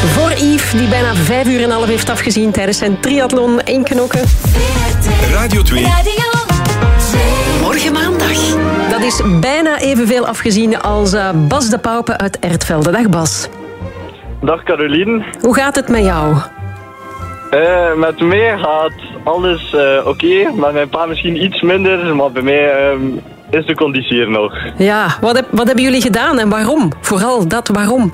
Voor Yves, die bijna 5 uur en een half heeft afgezien tijdens zijn triathlon in Knokke. Radio 2. Morgen maandag. Dat is bijna evenveel afgezien als Bas de Paupe uit Ertvelde. Dag Bas. Dag Caroline. Hoe gaat het met jou? Met mij gaat alles oké. Met mijn pa misschien iets minder, maar bij mij is de conditie er nog. Ja, wat hebben jullie gedaan en waarom? Vooral dat waarom?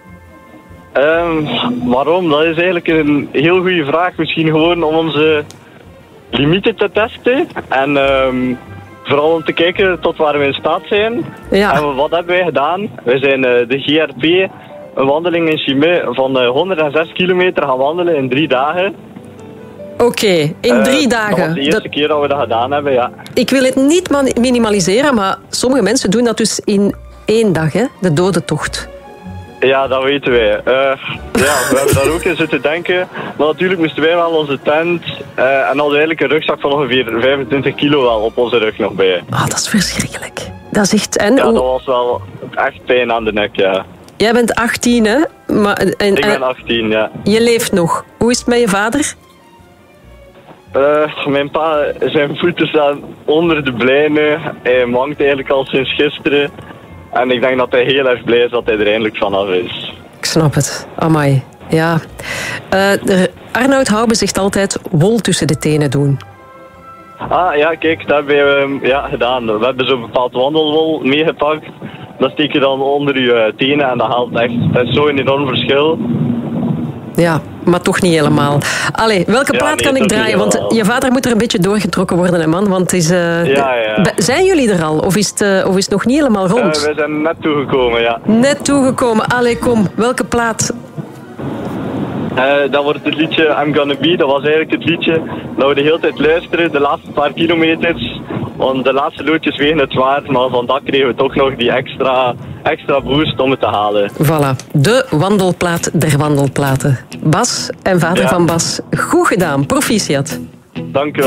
Waarom? Dat is eigenlijk een heel goede vraag. Misschien gewoon om onze limieten te testen. En vooral om te kijken tot waar we in staat zijn. Ja. En wat hebben wij gedaan? Wij zijn de GRP, een wandeling in Chimay, van 106 kilometer gaan wandelen in 3 dagen. Oké, in 3 dagen. Dat was de eerste keer dat we dat gedaan hebben, ja. Ik wil het niet minimaliseren, maar sommige mensen doen dat dus in 1 dag, hè? De dodentocht. Ja, dat weten wij. Ja, we hebben daar ook in zitten denken. Maar natuurlijk moesten wij wel onze tent en hadden eigenlijk een rugzak van ongeveer 25 kilo wel op onze rug nog bij. Ah, dat is verschrikkelijk. Dat is echt... En ja, dat was wel echt pijn aan de nek, ja. Jij bent 18, hè? Maar, ik ben 18, ja. Je leeft nog. Hoe is het met je vader? Mijn pa, zijn voeten staan onder de blijnen. Hij mankt eigenlijk al sinds gisteren. En ik denk dat hij heel erg blij is dat hij er eindelijk vanaf is. Ik snap het. Amai. Ja. Arnoud Hoube zegt altijd wol tussen de tenen doen. Ah ja, kijk, dat hebben we gedaan. We hebben zo'n bepaald wandelwol meegepakt. Dat steek je dan onder je tenen en dat haalt echt. Dat is zo'n enorm verschil. Ja, maar toch niet helemaal. Allee, welke plaat kan ik draaien? Want je vader moet er een beetje doorgetrokken worden, hè man. Want het is, zijn jullie er al? Of is het nog niet helemaal rond? Wij zijn net toegekomen, ja. Net toegekomen. Allee, kom. Welke plaat? Dat wordt het liedje I'm Gonna Be. Dat was eigenlijk het liedje dat we de hele tijd luisteren, de laatste paar kilometers. Want de laatste loodjes wegen het zwaar, maar vandaag kregen we toch nog die extra boost om het te halen. Voilà, de wandelplaat der wandelplaten. Bas en vader van Bas, goed gedaan. Proficiat. Dank u wel.